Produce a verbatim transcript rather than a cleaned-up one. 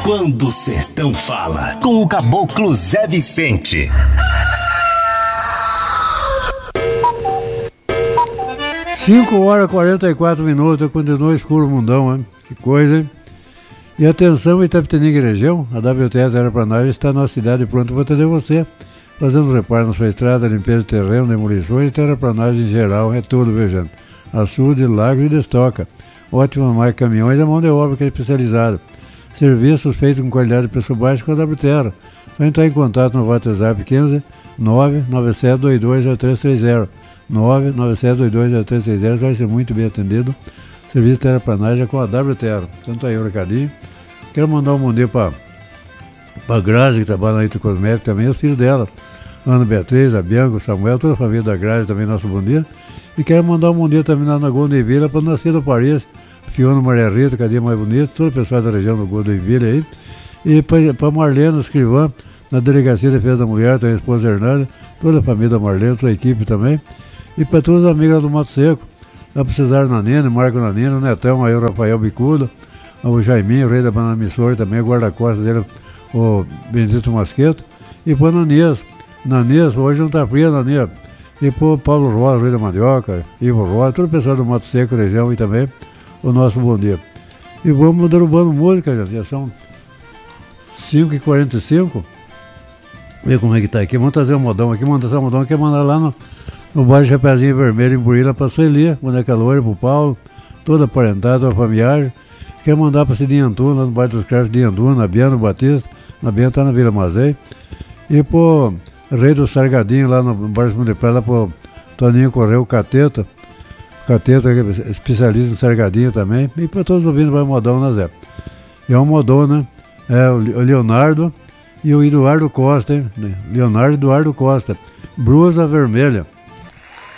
Quando o Sertão Fala, com o Caboclo Zé Vicente. cinco horas e quarenta e quatro minutos, continua escuro o mundão, hein? Que coisa, hein? E atenção, Itapetininga e região, a W T S Aeroplanagem está na cidade pronta para atender você. Fazendo reparo na sua estrada, limpeza de terreno, demolições e terraplanagem em geral, é tudo, viu, gente? Açude, lago e destoca. Ótima marca caminhões, a mão de obra que é especializada. Serviços feitos com qualidade de preço baixo com a W Terra. Vai entrar em contato no WhatsApp quinze nove nove sete dois dois zero três três zero. nove nove sete dois dois zero três três zero, vai ser muito bem atendido. Serviço de terraplanagem com a W Terra. Então tá aí o recadinho. Quero mandar um bom dia para a Grazi, que trabalha na Ito Cosmética também, os filhos dela. Ana Beatriz, a Bianca, o Samuel, toda a família da Grazi também, nosso bom dia. E quero mandar um bom dia também lá na Golden Villa para nascer do Paris. Fiona Maria Rita, cadê mais bonito, todo o pessoal da região do Golden Villa aí. E para Marlene Escrivã, na Delegacia de Defesa da Mulher, também a esposa Hernani, toda a família da Marlene, toda a equipe também. E para todas as amigas do Mato Seco, lá para Cesar Nanino, Marco Nanino, o Netão, aí o Rafael Bicudo, o Jaiminho, o rei da Banana Missori, também o guarda-costas dele, o Benedito Masqueto. E para Nanias, Nanias, hoje não está fria, Nanias. E para Paulo Rosa, o rei da Mandioca, Ivo Rosa, todo o pessoal do Mato Seco, região e também o nosso bom dia. E vamos derrubando música, gente. Já são cinco e quarenta e cinco. Vê como é que tá aqui. Vamos trazer um modão aqui. Vamos trazer um modão aqui e mandar lá no, no bairro Chapezinho Vermelho, em Burila, para a Sueli, boneca loira, para o Paulo, toda aparentada, toda familiar. Quer mandar para Cidinha Antuna, lá no bairro dos Crafts de Antuna, na Biano Batista. Na Biano está na Vila Mazei. E pro Rei do Sargadinho, lá no bairro de Praia, lá pro Toninho Correio Cateta. Cateta, especialista em Sargadinho também. E para todos os ouvintes vai o modão, né, Zé? E é um modão, né? É o Leonardo e o Eduardo Costa, hein? Leonardo e Eduardo Costa. Brusa Vermelha.